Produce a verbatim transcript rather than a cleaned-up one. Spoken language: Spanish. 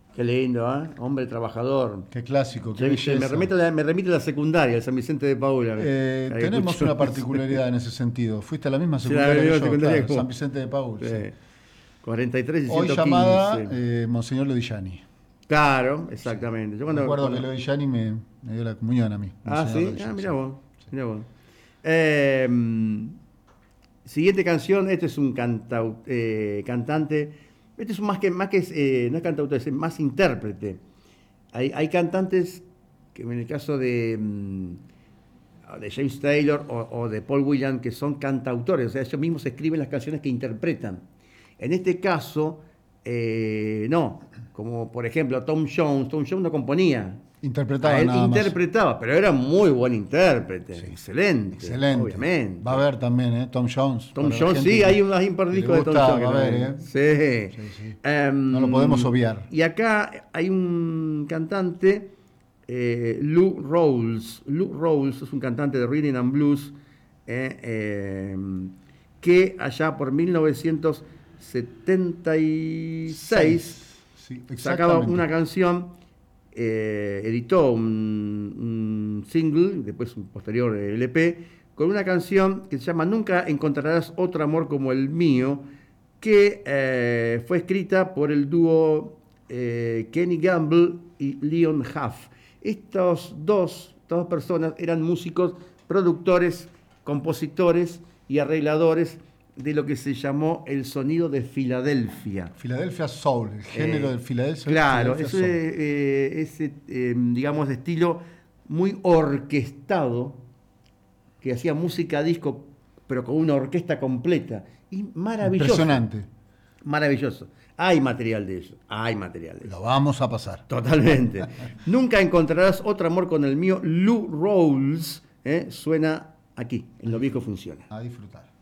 Qué lindo, ¿eh? Hombre trabajador. Qué clásico, qué Sí, belleza. me, remite a la, me remite a la secundaria, el San Vicente de Paula. Eh, Ahí tenemos escucho. una particularidad en ese sentido. Fuiste a la misma Sí, la secundaria misma que yo, secundaria claro, como- San Vicente de Paul. Sí. Sí. cuarenta y tres y Hoy ciento quince. llamada eh, Monseñor Lodillani. Claro, exactamente. Yo cuando, Recuerdo cuando- que Lodillani me, me dio la comunión a mí. Ah, Monseñor sí. Lodillani, Ah, mira sí. vos. Mirá vos. Eh, siguiente canción. Este es un cantau- eh, cantante. Este es un más que, más que eh, no es cantautor, es más intérprete. Hay, hay cantantes que en el caso de, mm, de James Taylor o, o de Paul Williams que son cantautores, o sea, ellos mismos escriben las canciones que interpretan. En este caso, eh, no, como por ejemplo Tom Jones. Tom Jones no componía. Interpretaba A él nada más. interpretaba, pero era muy buen intérprete, Sí. excelente, Excelente. obviamente. Va a haber también, ¿eh? Tom Jones. Tom Para la Jones, gente sí, que- hay un, hay un par de que discos le de Tom gusta, Jones. va que a ver, no- ¿eh? Sí. Sí, sí. Em, No lo podemos obviar. Y acá hay un cantante, eh, Lou Rawls. Lou Rawls es un cantante de rhythm and blues eh, em, que allá por mil novecientos setenta y seis Sí, sacaba exactamente. una canción, eh, editó un, un single, después un posterior L P, con una canción que se llama Nunca encontrarás otro amor como el mío, que eh, fue escrita por el dúo eh, Kenny Gamble y Leon Huff. Estos dos, estas dos personas eran músicos, productores, compositores y arregladores de lo que se llamó el sonido de Filadelfia. Philadelphia Soul, el género Eh, del Philadelphia. Claro, Philadelphia ese, Soul. eh, ese eh, digamos, de estilo muy orquestado, que hacía música disco, pero con una orquesta completa. Y maravilloso. Impresionante. Maravilloso. Hay material de eso. Hay material de eso. Lo vamos a pasar. Totalmente. Nunca encontrarás otro amor con el mío. Lou Rawls, ¿eh? Suena aquí, en Lo Viejo Funciona. A disfrutar.